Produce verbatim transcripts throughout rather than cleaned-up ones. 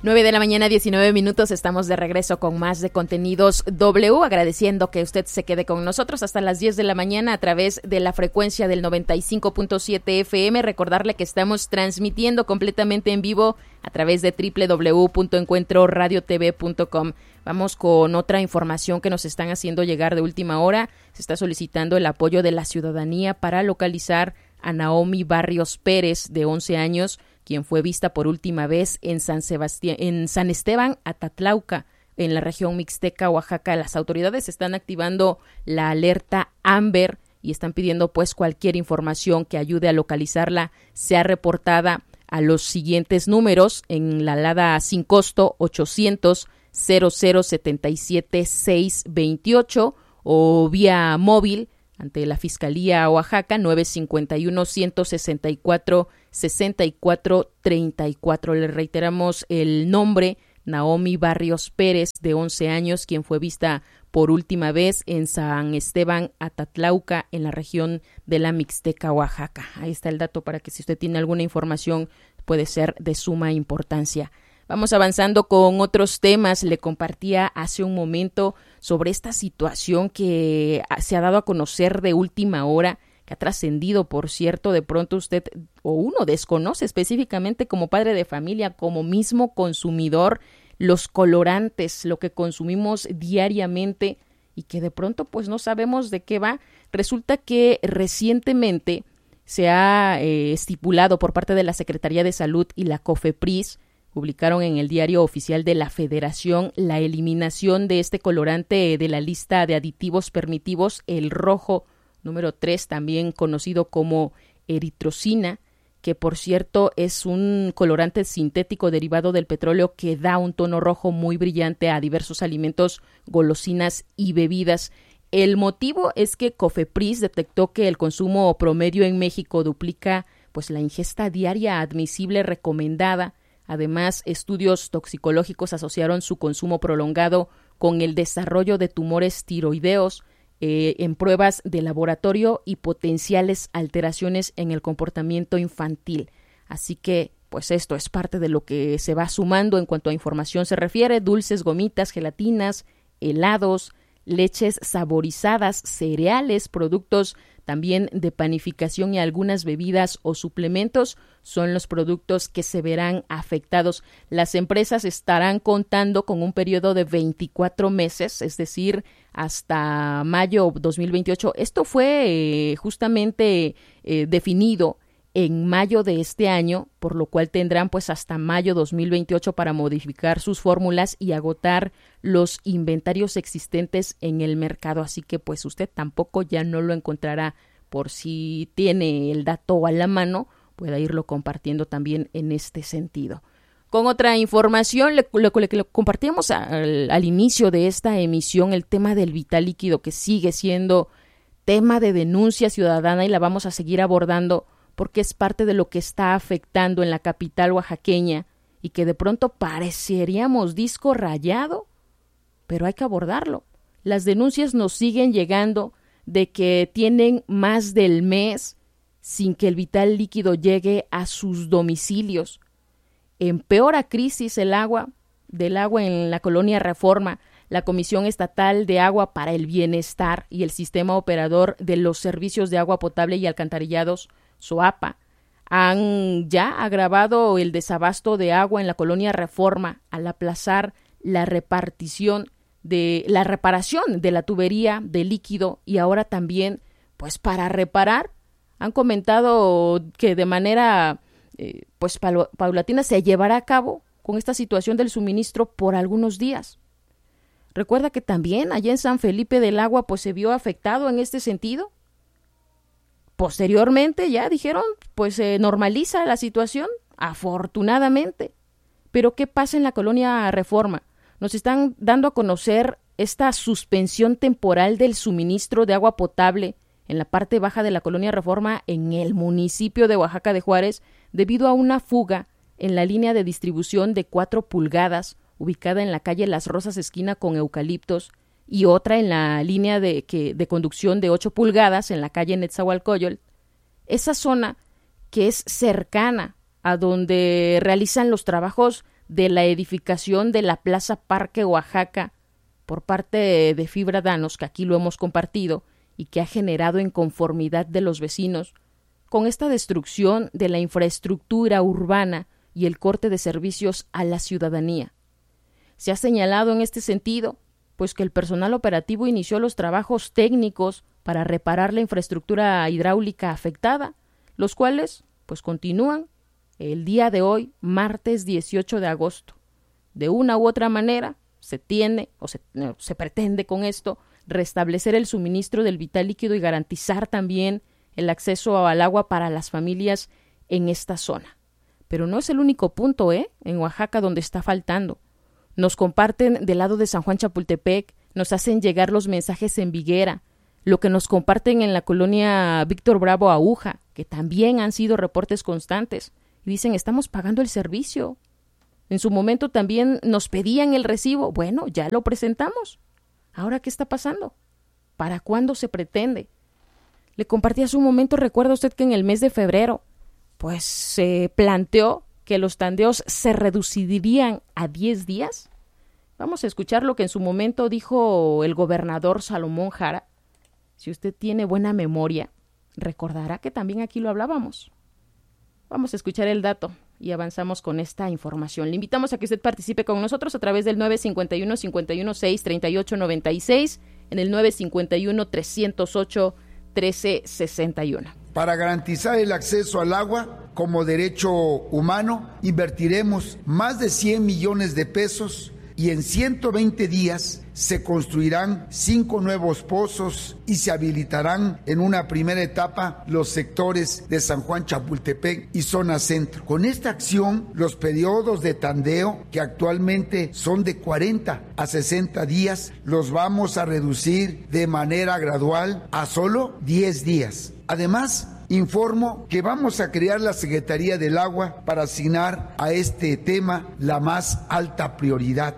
nueve de la mañana, diecinueve minutos, estamos de regreso con más de Contenidos W, agradeciendo que usted se quede con nosotros hasta las diez de la mañana a través de la frecuencia del noventa y cinco punto siete F M. Recordarle que estamos transmitiendo completamente en vivo a través de doble u doble u doble u punto encuentro radio t v punto com. Vamos con otra información que nos están haciendo llegar de última hora. Se está solicitando el apoyo de la ciudadanía para localizar a Naomi Barrios Pérez, de once años, quien fue vista por última vez en San Sebastián, en San Esteban, Atatlauca, en la región mixteca, Oaxaca. Las autoridades están activando la alerta Amber y están pidiendo pues cualquier información que ayude a localizarla sea reportada a los siguientes números en la alada sin costo ochocientos, cero cero setenta y siete, seiscientos veintiocho o vía móvil ante la Fiscalía Oaxaca nueve cinco uno, uno seis cuatro, seis cuatro tres cuatro. Le reiteramos el nombre: Naomi Barrios Pérez, de once años, quien fue vista por última vez en San Esteban, Atatlauca, en la región de la Mixteca, Oaxaca. Ahí está el dato para que si usted tiene alguna información puede ser de suma importancia. Vamos avanzando con otros temas. Le compartía hace un momento sobre esta situación que se ha dado a conocer de última hora, que ha trascendido, por cierto. De pronto usted o uno desconoce específicamente como padre de familia, como mismo consumidor, los colorantes, lo que consumimos diariamente y que de pronto pues no sabemos de qué va. Resulta que recientemente se ha eh, estipulado por parte de la Secretaría de Salud y la COFEPRIS, publicaron en el Diario Oficial de la Federación, la eliminación de este colorante de la lista de aditivos permitidos, el rojo número tres, también conocido como eritrocina, que por cierto es un colorante sintético derivado del petróleo que da un tono rojo muy brillante a diversos alimentos, golosinas y bebidas. El motivo es que COFEPRIS detectó que el consumo promedio en México duplica pues la ingesta diaria admisible recomendada. Además, estudios toxicológicos asociaron su consumo prolongado con el desarrollo de tumores tiroideos eh, en pruebas de laboratorio y potenciales alteraciones en el comportamiento infantil. Así que, pues esto es parte de lo que se va sumando en cuanto a información se refiere: dulces, gomitas, gelatinas, helados, leches saborizadas, cereales, productos también de panificación y algunas bebidas o suplementos son los productos que se verán afectados. Las empresas estarán contando con un periodo de veinticuatro meses, es decir, hasta mayo dos mil veintiocho. Esto fue eh, justamente eh, definido en mayo de este año, por lo cual tendrán pues hasta mayo dos mil veintiocho para modificar sus fórmulas y agotar los inventarios existentes en el mercado. Así que pues usted tampoco ya no lo encontrará. Por si tiene el dato a la mano, pueda irlo compartiendo también en este sentido. Con otra información, le, le, le, le compartíamos al, al inicio de esta emisión el tema del vital líquido, que sigue siendo tema de denuncia ciudadana y la vamos a seguir abordando porque es parte de lo que está afectando en la capital oaxaqueña y que de pronto pareceríamos disco rayado, pero hay que abordarlo. Las denuncias nos siguen llegando de que tienen más del mes sin que el vital líquido llegue a sus domicilios. Empeora crisis el agua, del agua en la colonia Reforma. La Comisión Estatal de Agua para el Bienestar y el Sistema Operador de los Servicios de Agua Potable y Alcantarillados, SOAPA, han ya agravado el desabasto de agua en la colonia Reforma al aplazar la repartición de la reparación de la tubería de líquido y ahora también, pues para reparar, han comentado que de manera eh, pues paulatina se llevará a cabo con esta situación del suministro por algunos días. Recuerda que también allá en San Felipe del Agua pues se vio afectado en este sentido. Posteriormente ya dijeron, pues se normaliza la situación, afortunadamente. Pero ¿qué pasa en la colonia Reforma? Nos están dando a conocer esta suspensión temporal del suministro de agua potable en la parte baja de la colonia Reforma en el municipio de Oaxaca de Juárez debido a una fuga en la línea de distribución de cuatro pulgadas ubicada en la calle Las Rosas esquina con Eucaliptos y otra en la línea de, que, de conducción de ocho pulgadas en la calle Netzahualcóyotl. Esa zona que es cercana a donde realizan los trabajos de la edificación de la Plaza Parque Oaxaca por parte de Fibra Danos, que aquí lo hemos compartido y que ha generado inconformidad de los vecinos con esta destrucción de la infraestructura urbana y el corte de servicios a la ciudadanía. Se ha señalado en este sentido, pues que el personal operativo inició los trabajos técnicos para reparar la infraestructura hidráulica afectada, los cuales pues continúan el día de hoy, martes dieciocho de agosto. De una u otra manera se tiene o se, no, se pretende con esto restablecer el suministro del vital líquido y garantizar también el acceso al agua para las familias en esta zona. Pero no es el único punto, ¿eh? En Oaxaca donde está faltando. Nos comparten del lado de San Juan Chapultepec, nos hacen llegar los mensajes en Viguera, lo que nos comparten en la colonia Víctor Bravo Aguja, que también han sido reportes constantes. Y dicen, estamos pagando el servicio. En su momento también nos pedían el recibo. Bueno, ya lo presentamos. ¿Ahora qué está pasando? ¿Para cuándo se pretende? Le compartí hace un momento, recuerda usted que en el mes de febrero, pues se planteó que los tandeos se reducirían a diez días. Vamos a escuchar lo que en su momento dijo el gobernador Salomón Jara. Si usted tiene buena memoria, recordará que también aquí lo hablábamos. Vamos a escuchar el dato y avanzamos con esta información. Le invitamos a que usted participe con nosotros a través del nueve cinco uno, cinco uno seis, tres ocho nueve seis, en el nueve cinco uno, tres cero ocho, uno tres seis uno. Para garantizar el acceso al agua como derecho humano, invertiremos más de cien millones de pesos y en ciento veinte días se construirán cinco nuevos pozos y se habilitarán en una primera etapa los sectores de San Juan Chapultepec y zona centro. Con esta acción, los periodos de tandeo, que actualmente son de cuarenta a sesenta días, los vamos a reducir de manera gradual a solo diez días. Además, informo que vamos a crear la Secretaría del Agua para asignar a este tema la más alta prioridad.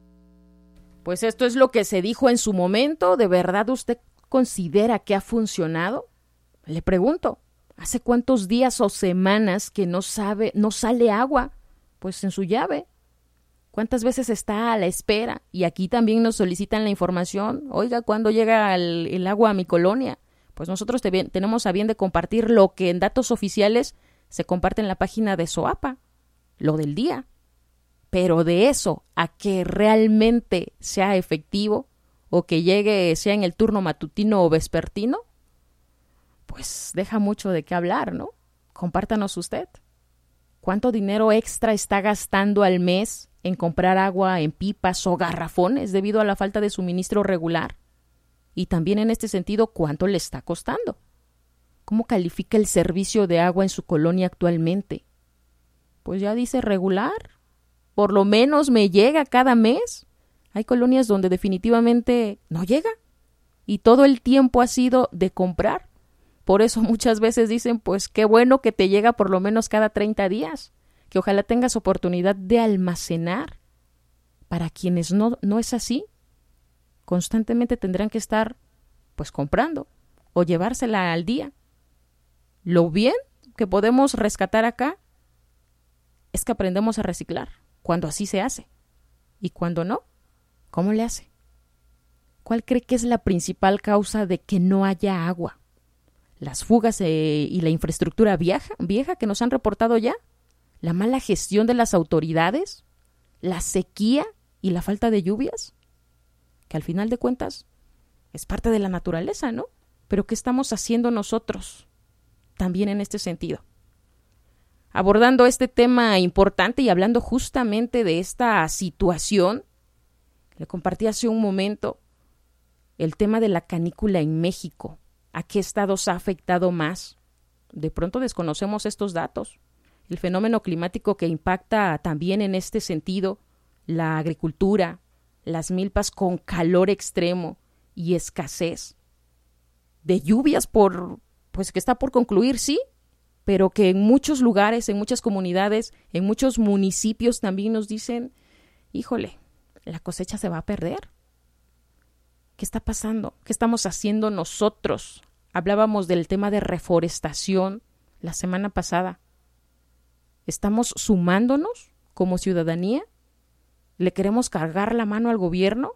Pues esto es lo que se dijo en su momento. ¿De verdad usted considera que ha funcionado? Le pregunto, ¿hace cuántos días o semanas que no sabe, no sale agua? Pues en su llave. ¿Cuántas veces está a la espera? Y aquí también nos solicitan la información. Oiga, ¿cuándo llega el, el agua a mi colonia? Pues nosotros te, tenemos a bien de compartir lo que en datos oficiales se comparte en la página de SOAPA, lo del día. Pero de eso a que realmente sea efectivo o que llegue, sea en el turno matutino o vespertino, pues deja mucho de qué hablar, ¿no? Compártanos usted. ¿Cuánto dinero extra está gastando al mes en comprar agua en pipas o garrafones debido a la falta de suministro regular? Y también en este sentido, ¿cuánto le está costando? ¿Cómo califica el servicio de agua en su colonia actualmente? Pues ya dice regular. Por lo menos me llega cada mes. Hay colonias donde definitivamente no llega. Y todo el tiempo ha sido de comprar. Por eso muchas veces dicen, pues qué bueno que te llega por lo menos cada treinta días. Que ojalá tengas oportunidad de almacenar. Para quienes no, no es así, constantemente tendrán que estar pues comprando o llevársela al día. Lo bien que podemos rescatar acá es que aprendemos a reciclar cuando así se hace. Y cuando no, ¿cómo le hace? ¿Cuál cree que es la principal causa de que no haya agua? ¿Las fugas eh, y la infraestructura vieja, vieja que nos han reportado ya? ¿La mala gestión de las autoridades? ¿La sequía y la falta de lluvias? Que al final de cuentas es parte de la naturaleza, ¿no? Pero ¿qué estamos haciendo nosotros también en este sentido? Abordando este tema importante y hablando justamente de esta situación, le compartí hace un momento el tema de la canícula en México. ¿A qué estados ha afectado más? De pronto desconocemos estos datos. El fenómeno climático que impacta también en este sentido la agricultura, las milpas con calor extremo y escasez de lluvias por, pues que está por concluir, sí, pero que en muchos lugares, en muchas comunidades, en muchos municipios también nos dicen, híjole, la cosecha se va a perder. ¿Qué está pasando? ¿Qué estamos haciendo nosotros? Hablábamos del tema de reforestación la semana pasada. ¿Estamos sumándonos como ciudadanía? ¿Le queremos cargar la mano al gobierno?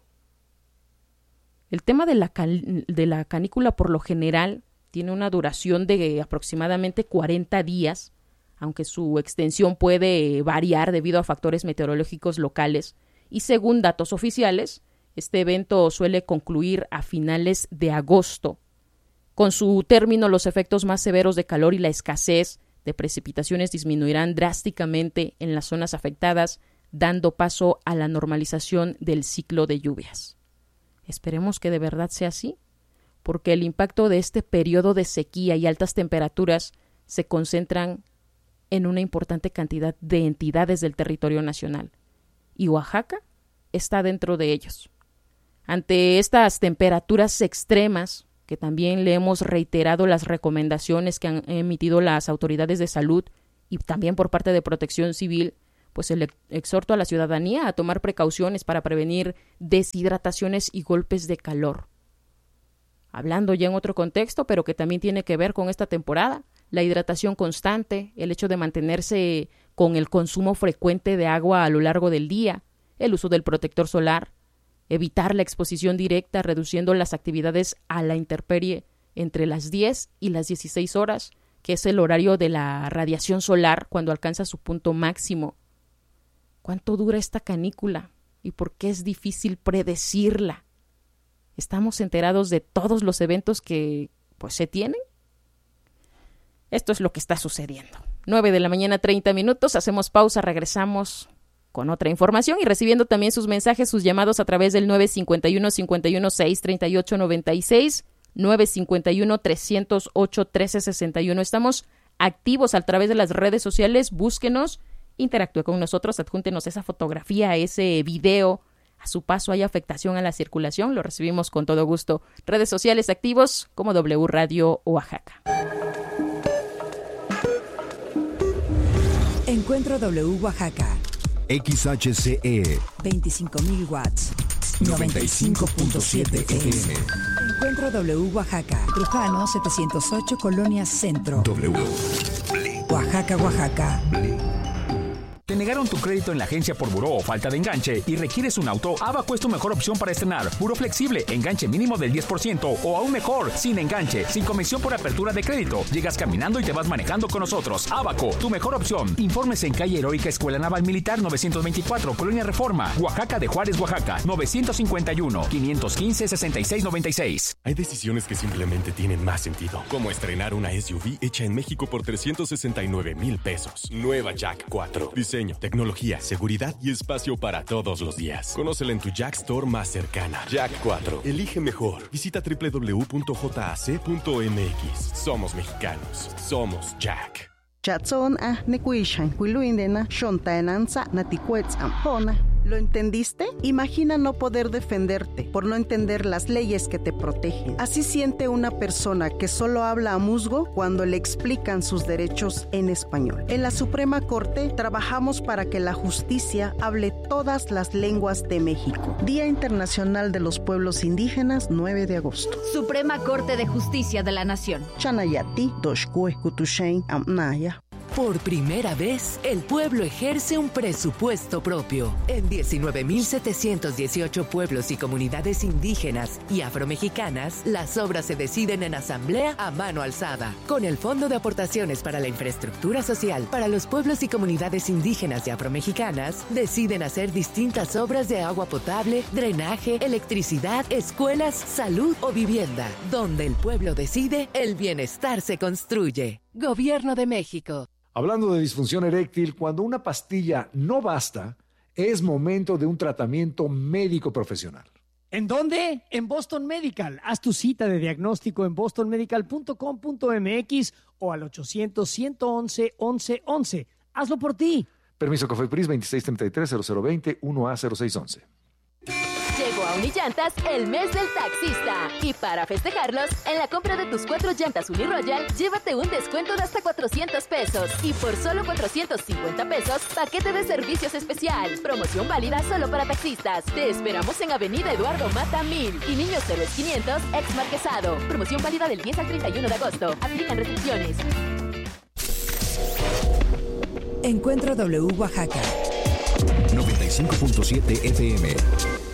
El tema de la, cal- de la canícula por lo general tiene una duración de aproximadamente cuarenta días, aunque su extensión puede variar debido a factores meteorológicos locales, y según datos oficiales, este evento suele concluir a finales de agosto. Con su término, los efectos más severos de calor y la escasez de precipitaciones disminuirán drásticamente en las zonas afectadas, dando paso a la normalización del ciclo de lluvias. Esperemos que de verdad sea así, porque el impacto de este periodo de sequía y altas temperaturas se concentran en una importante cantidad de entidades del territorio nacional, y Oaxaca está dentro de ellos. Ante estas temperaturas extremas, que también le hemos reiterado las recomendaciones que han emitido las autoridades de salud y también por parte de Protección Civil, pues el exhorto a la ciudadanía a tomar precauciones para prevenir deshidrataciones y golpes de calor. Hablando ya en otro contexto, pero que también tiene que ver con esta temporada, la hidratación constante, el hecho de mantenerse con el consumo frecuente de agua a lo largo del día, el uso del protector solar, evitar la exposición directa reduciendo las actividades a la intemperie entre las diez y las dieciséis horas, que es el horario de la radiación solar cuando alcanza su punto máximo. ¿Cuánto dura esta canícula y por qué es difícil predecirla? ¿Estamos enterados de todos los eventos que pues se tienen? Esto es lo que está sucediendo. nueve de la mañana, treinta minutos, hacemos pausa, regresamos con otra información y recibiendo también sus mensajes, sus llamados a través del nueve cinco uno, cinco uno seis, tres ocho nueve seis, nueve cinco uno, tres cero ocho, uno tres seis uno. Estamos activos a través de las redes sociales, búsquenos, interactúe con nosotros, adjúntenos esa fotografía, ese video. A su paso hay afectación a la circulación, lo recibimos con todo gusto. Redes sociales activos como W Radio Oaxaca. Encuentro W Oaxaca. X H C E veinticinco mil watts. noventa y cinco punto siete F M. Encuentro W Oaxaca. Trujano setecientos ocho, Colonia Centro. W. Oaxaca, Oaxaca. ¿Te negaron tu crédito en la agencia por buró o falta de enganche y requieres un auto? Abaco es tu mejor opción para estrenar. Buró flexible, enganche mínimo del diez por ciento o aún mejor, sin enganche, sin comisión por apertura de crédito. Llegas caminando y te vas manejando con nosotros. Abaco, tu mejor opción. Informes en calle Heroica Escuela Naval Militar novecientos veinticuatro, Colonia Reforma, Oaxaca de Juárez, Oaxaca, novecientos cincuenta y uno, quinientos quince, sesenta y seis noventa y seis. Hay decisiones que simplemente tienen más sentido, como estrenar una S U V hecha en México por trescientos sesenta y nueve mil pesos. Nueva Jack cuatro. Diseño, tecnología, seguridad y espacio para todos los días. Conócela en tu Jack Store más cercana. Jack cuatro. Elige mejor. Visita doble u doble u doble u punto j a c punto m x. Somos mexicanos. Somos Jack. Chatson a nekuishan kuiluindena shontaenanza naticuets ampona. ¿Lo entendiste? Imagina no poder defenderte por no entender las leyes que te protegen. Así siente una persona que solo habla a musgo cuando le explican sus derechos en español. En la Suprema Corte trabajamos para que la justicia hable todas las lenguas de México. Día Internacional de los Pueblos Indígenas, nueve de agosto. Suprema Corte de Justicia de la Nación. Chanayati, Doshkue, Kutushain, Amnaya. Por primera vez, el pueblo ejerce un presupuesto propio. En diecinueve mil setecientos dieciocho pueblos y comunidades indígenas y afromexicanas, las obras se deciden en asamblea a mano alzada. Con el Fondo de Aportaciones para la Infraestructura Social para los pueblos y comunidades indígenas y afromexicanas, deciden hacer distintas obras de agua potable, drenaje, electricidad, escuelas, salud o vivienda. Donde el pueblo decide, el bienestar se construye. Gobierno de México. Hablando de disfunción eréctil, cuando una pastilla no basta, es momento de un tratamiento médico profesional. ¿En dónde? En Boston Medical. Haz tu cita de diagnóstico en boston medical punto com punto m x o al ochocientos, ciento once, once once. Hazlo por ti. Permiso COFEPRIS veintiséis treinta y tres, cero cero veinte, uno A cero seis once. Llegó a Unillantas el mes del taxista. Y para festejarlos, en la compra de tus cuatro llantas Uniroyal, llévate un descuento de hasta cuatrocientos pesos. Y por solo cuatrocientos cincuenta pesos, paquete de servicios especial. Promoción válida solo para taxistas. Te esperamos en Avenida Eduardo Mata mil y Niños Héroes quinientos, ex Marquesado. Promoción válida del diez al treinta y uno de agosto. Aplican restricciones. Encuentro W Oaxaca. noventa y cinco punto siete F M.